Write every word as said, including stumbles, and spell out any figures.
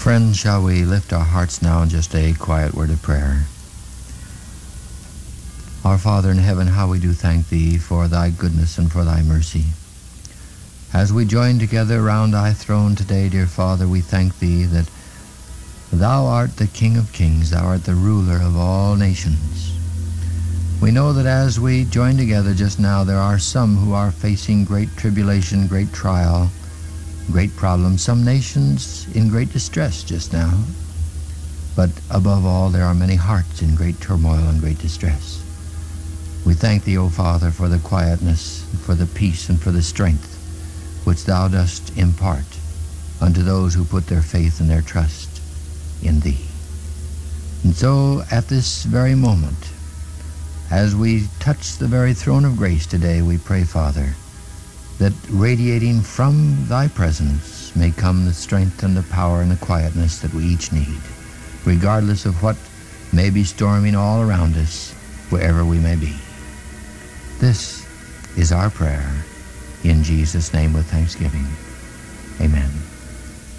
Friends, shall we lift our hearts now in just a quiet word of prayer? Our Father in heaven, how we do thank Thee for Thy goodness and for Thy mercy. As we join together around Thy throne today, dear Father, we thank Thee that Thou art the King of kings, Thou art the ruler of all nations. We know that as we join together just now, there are some who are facing great tribulation, great trial, great problems, some nations in great distress just now. But above all, there are many hearts in great turmoil and great distress. We thank Thee, O Father, for the quietness, for the peace, and for the strength which Thou dost impart unto those who put their faith and their trust in Thee. And so, at this very moment, as we touch the very throne of grace today, we pray, Father, that radiating from Thy presence may come the strength and the power and the quietness that we each need, regardless of what may be storming all around us, wherever we may be. This is our prayer, in Jesus' name with thanksgiving. Amen.